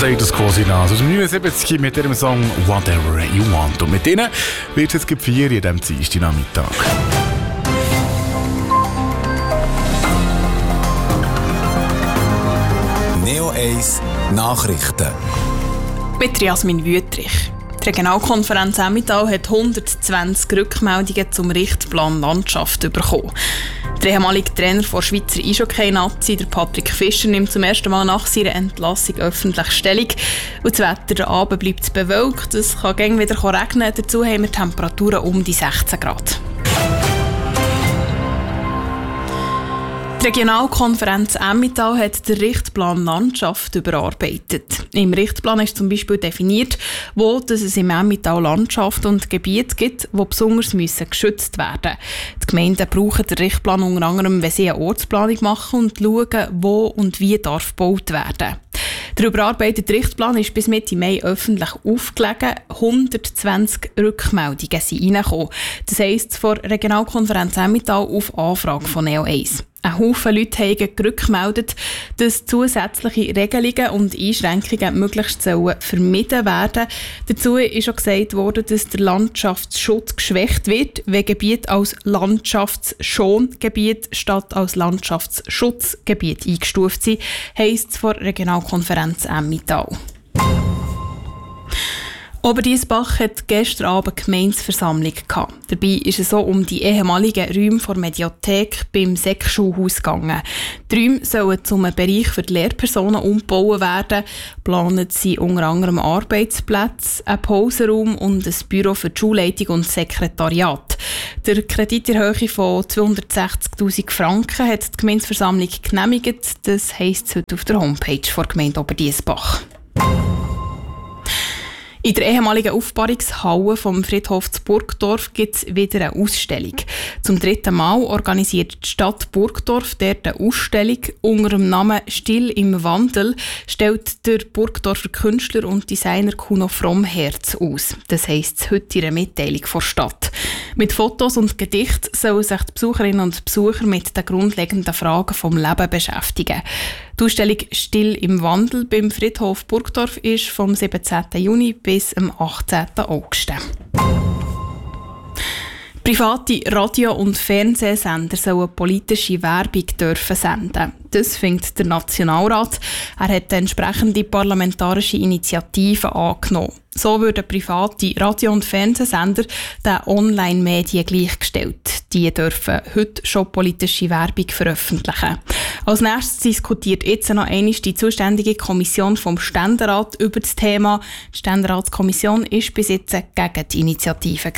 Status Quo sind aus dem 79 mit ihrem Song «Whatever You Want». Und mit ihnen wird es jetzt 4 in diesem Dienstagnachmittag. Neo 1 Nachrichten. Mit Jasmin Wüttrich. Die Regionalkonferenz Emmental hat 120 Rückmeldungen zum Richtplan Landschaft bekommen. Der ehemalige Trainer der Schweizer Eishockey-Nazi, der Patrick Fischer, nimmt zum ersten Mal nach seiner Entlassung öffentlich Stellung. Und das Wetter, der Abend bleibt bewölkt, es kann gern wieder regnen, dazu haben wir Temperaturen um die 16 Grad. Die Regionalkonferenz Emmental hat den Richtplan Landschaft überarbeitet. Im Richtplan ist zum Beispiel definiert, wo es im Emmental Landschaften und Gebiete gibt, die besonders geschützt werden müssen. Die Gemeinden brauchen den Richtplan unter anderem, wenn sie eine Ortsplanung machen und schauen, wo und wie gebaut werden darf. Der überarbeitete Richtplan ist bis Mitte Mai öffentlich aufgelegen. 120 Rückmeldungen sind reingekommen. Das heisst, von der Regionalkonferenz Emmental auf Anfrage von Neo 1. Ein Haufen Leute haben rückgemeldet, dass zusätzliche Regelungen und Einschränkungen möglichst vermieden werden. Dazu ist auch gesagt worden, dass der Landschaftsschutz geschwächt wird, wenn Gebiete als Landschaftsschongebiet statt als Landschaftsschutzgebiet eingestuft sind, heisst es von der Regionalkonferenz Emmental. Oberdiessbach hat gestern Abend Gemeindeversammlung gehabt. Dabei ist es so um die ehemaligen Räume der Mediathek beim Seckschulhaus gegangen. Die Räume sollen zum Bereich für die Lehrpersonen umgebaut werden. Geplant sind unter anderem Arbeitsplätze, ein Pausenraum und ein Büro für die Schulleitung und das Sekretariat. Der Kredit in Höhe von 260'000 Franken hat die Gemeindeversammlung genehmigt. Das heisst es heute auf der Homepage der Gemeinde Oberdiessbach. In der ehemaligen Aufbahrungshalle vom Friedhof zu Burgdorf gibt es wieder eine Ausstellung. Zum 3. Mal organisiert die Stadt Burgdorf dort eine Ausstellung unter dem Namen «Still im Wandel», stellt der Burgdorfer Künstler und Designer Kuno Frommherz aus. Das heisst heute in einer Mitteilung der Stadt. Mit Fotos und Gedichten sollen sich die Besucherinnen und Besucher mit den grundlegenden Fragen vom Leben beschäftigen. Die Ausstellung «Still im Wandel» beim Friedhof Burgdorf ist vom 17. Juni bis am 18. August. Private Radio- und Fernsehsender sollen politische Werbung senden. Das findet der Nationalrat. Er hat eine entsprechende parlamentarische Initiative angenommen. So würden private Radio- und Fernsehsender den Online-Medien gleichgestellt. Die dürfen heute schon politische Werbung veröffentlichen. Als nächstes diskutiert jetzt noch einmal die zuständige Kommission vom Ständerat über das Thema. Die Ständeratskommission war bis jetzt gegen die Initiative.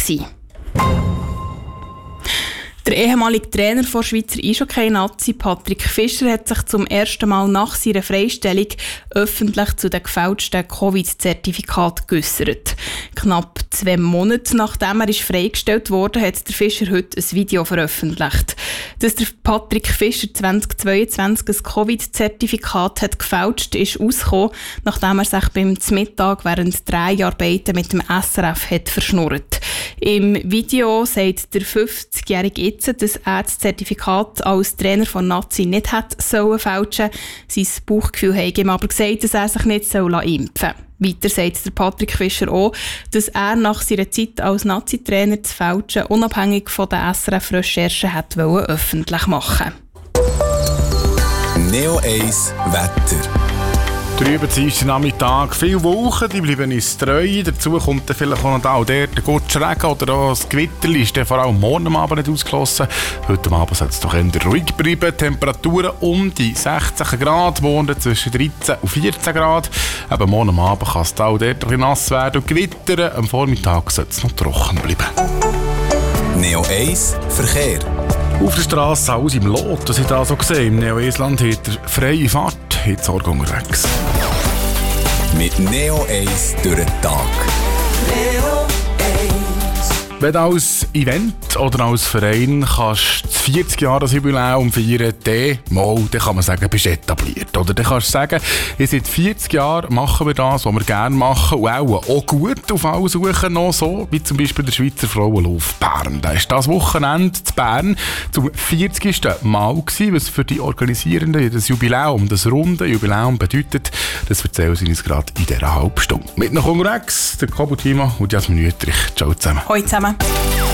Der ehemalige Trainer der Schweizer Eishockey-Nazi Patrick Fischer hat sich zum ersten Mal nach seiner Freistellung öffentlich zu den gefälschten Covid-Zertifikaten geäussert. Knapp 2 Monate nachdem er freigestellt wurde, hat der Fischer heute ein Video veröffentlicht. Dass der Patrick Fischer 2022 ein Covid-Zertifikat hat gefälscht, ist ausgekommen, nachdem er sich beim Mittag während Dreharbeiten mit dem SRF hat verschnurrt. Im Video sagt der 50-jährige jetzt, dass er das Zertifikat als Trainer von Nazi nicht hätte fälschen sollen. Sein Bauchgefühl hat ihm aber gesagt, dass er sich nicht impfen soll. Weiter sagt der Patrick Fischer auch, dass er nach seiner Zeit als Nazi-Trainer das Fälschen unabhängig von den SRF-Recherchen öffentlich machen wollte. Neo 1 Wetter. Drüber ist Nachmittag. Viele Wolken, die bleiben uns treu. Dazu kommt dann vielleicht auch noch da und dort ein guter Regen oder auch das Gewitter ist vor allem morgen Abend nicht ausgeschlossen. Heute Abend soll es doch eher ruhig bleiben. Temperaturen um die 16 Grad, morgen zwischen 13 und 14 Grad. Eben morgen Abend kann es da und dort ein bisschen nass werden und gewittern. Am Vormittag soll es noch trocken bleiben. Neo 1 Verkehr. Auf der Straße alles im Lot, das ich da so gesehen. Im Neo-Esland hat er freie Fahrt, hat Sorge unterwegs. Mit Neo 1 durch den Tag. Neo 1 Wenn du als Event oder als Verein kannst das 40-Jahres-Jubiläum feiern, dann kann man sagen, bist etabliert. Oder dann kannst du sagen, seit 40 Jahren machen wir das, was wir gerne machen und auch gut auf alle Suchen noch so, wie zum Beispiel der Schweizer Frauenlauf Bern. Da ist das Wochenende in Bern zum 40. Mal gewesen, was für die Organisierenden das Jubiläum, das runde Jubiläum bedeutet. Das erzählen sie uns gerade in dieser halben Stunde. Mit noch unterwegs, der Kobo Thima und Jasmin Wüttrich. Ciao zusammen. Hallo zusammen.